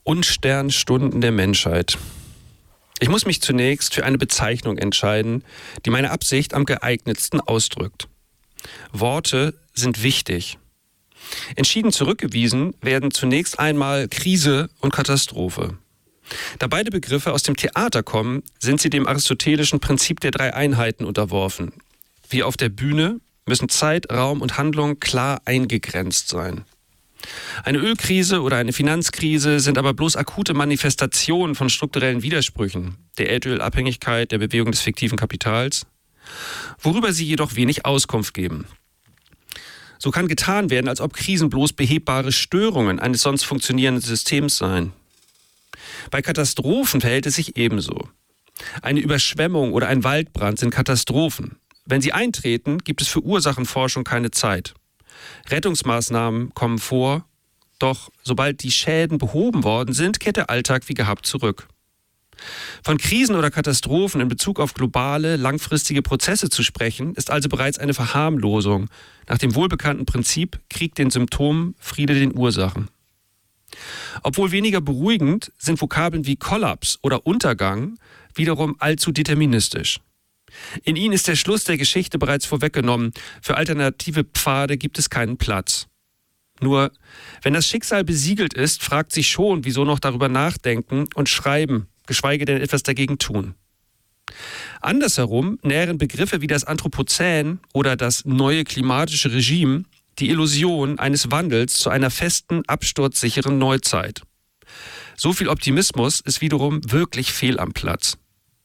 Unsternstunden der Menschheit. Ich muss mich zunächst für eine Bezeichnung entscheiden, die meine Absicht am geeignetsten ausdrückt. Worte sind wichtig. Entschieden zurückgewiesen werden zunächst einmal Krise und Katastrophe. Da beide Begriffe aus dem Theater kommen, sind sie dem aristotelischen Prinzip der 3 Einheiten unterworfen. Wie auf der Bühne müssen Zeit, Raum und Handlung klar eingegrenzt sein. Eine Ölkrise oder eine Finanzkrise sind aber bloß akute Manifestationen von strukturellen Widersprüchen, der Erdölabhängigkeit, der Bewegung des fiktiven Kapitals, worüber sie jedoch wenig Auskunft geben. So kann getan werden, als ob Krisen bloß behebbare Störungen eines sonst funktionierenden Systems seien. Bei Katastrophen verhält es sich ebenso. Eine Überschwemmung oder ein Waldbrand sind Katastrophen. Wenn sie eintreten, gibt es für Ursachenforschung keine Zeit. Rettungsmaßnahmen kommen vor, doch sobald die Schäden behoben worden sind, kehrt der Alltag wie gehabt zurück. Von Krisen oder Katastrophen in Bezug auf globale, langfristige Prozesse zu sprechen, ist also bereits eine Verharmlosung nach dem wohlbekannten Prinzip Krieg den Symptomen, Friede den Ursachen. Obwohl weniger beruhigend sind Vokabeln wie Kollaps oder Untergang wiederum allzu deterministisch. In ihnen ist der Schluss der Geschichte bereits vorweggenommen. Für alternative Pfade gibt es keinen Platz. Nur, wenn das Schicksal besiegelt ist, fragt sich schon, wieso noch darüber nachdenken und schreiben, geschweige denn etwas dagegen tun. Andersherum nähren Begriffe wie das Anthropozän oder das neue klimatische Regime die Illusion eines Wandels zu einer festen, absturzsicheren Neuzeit. So viel Optimismus ist wiederum wirklich fehl am Platz.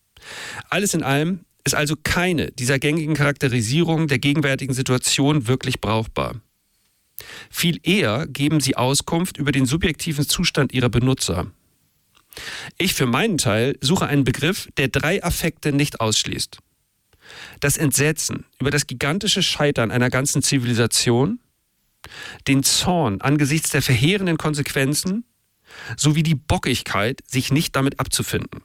Alles in allem ist also keine dieser gängigen Charakterisierungen der gegenwärtigen Situation wirklich brauchbar. Viel eher geben sie Auskunft über den subjektiven Zustand ihrer Benutzer. Ich für meinen Teil suche einen Begriff, der 3 Affekte nicht ausschließt. Das Entsetzen über das gigantische Scheitern einer ganzen Zivilisation, den Zorn angesichts der verheerenden Konsequenzen sowie die Bockigkeit, sich nicht damit abzufinden.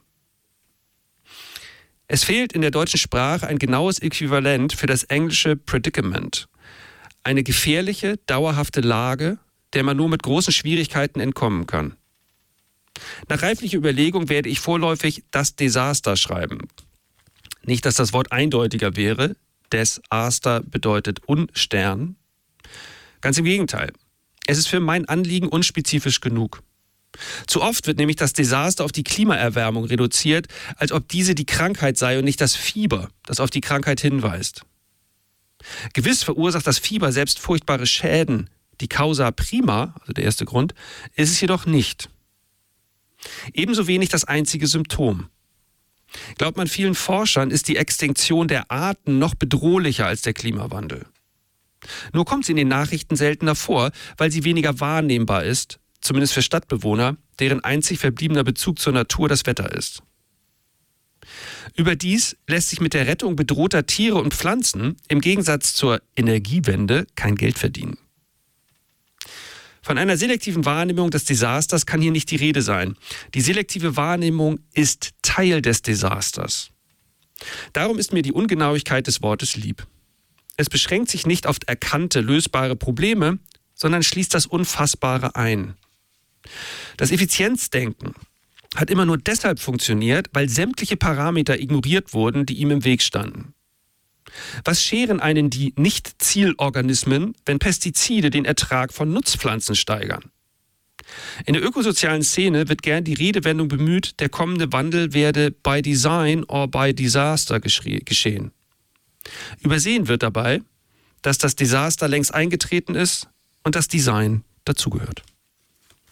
Es fehlt in der deutschen Sprache ein genaues Äquivalent für das englische Predicament. Eine gefährliche, dauerhafte Lage, der man nur mit großen Schwierigkeiten entkommen kann. Nach reiflicher Überlegung werde ich vorläufig das Desaster schreiben. Nicht, dass das Wort eindeutiger wäre. Desaster bedeutet Unstern. Ganz im Gegenteil. Es ist für mein Anliegen unspezifisch genug. Zu oft wird nämlich das Desaster auf die Klimaerwärmung reduziert, als ob diese die Krankheit sei und nicht das Fieber, das auf die Krankheit hinweist. Gewiss verursacht das Fieber selbst furchtbare Schäden. Die Causa prima, also der erste Grund, ist es jedoch nicht. Ebenso wenig das einzige Symptom. Glaubt man vielen Forschern, ist die Extinktion der Arten noch bedrohlicher als der Klimawandel. Nur kommt sie in den Nachrichten seltener vor, weil sie weniger wahrnehmbar ist, zumindest für Stadtbewohner, deren einzig verbliebener Bezug zur Natur das Wetter ist. Überdies lässt sich mit der Rettung bedrohter Tiere und Pflanzen im Gegensatz zur Energiewende kein Geld verdienen. Von einer selektiven Wahrnehmung des Desasters kann hier nicht die Rede sein. Die selektive Wahrnehmung ist Teil des Desasters. Darum ist mir die Ungenauigkeit des Wortes lieb. Es beschränkt sich nicht auf erkannte, lösbare Probleme, sondern schließt das Unfassbare ein. Das Effizienzdenken hat immer nur deshalb funktioniert, weil sämtliche Parameter ignoriert wurden, die ihm im Weg standen. Was scheren einen die Nicht-Zielorganismen, wenn Pestizide den Ertrag von Nutzpflanzen steigern? In der ökosozialen Szene wird gern die Redewendung bemüht, der kommende Wandel werde by Design or by Disaster geschehen. Übersehen wird dabei, dass das Desaster längst eingetreten ist und das Design dazugehört.